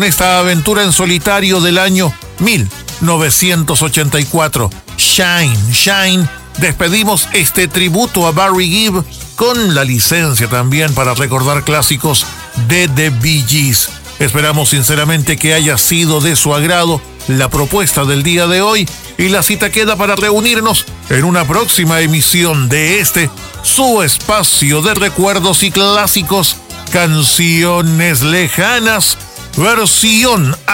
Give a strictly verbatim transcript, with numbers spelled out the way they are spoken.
esta aventura en solitario del año mil novecientos ochenta y cuatro. Shine, Shine. Despedimos este tributo a Barry Gibb con la licencia también para recordar clásicos de The Bee Gees. Esperamos sinceramente que haya sido de su agrado la propuesta del día de hoy y la cita queda para reunirnos en una próxima emisión de este, su espacio de recuerdos y clásicos, Canciones Lejanas, versión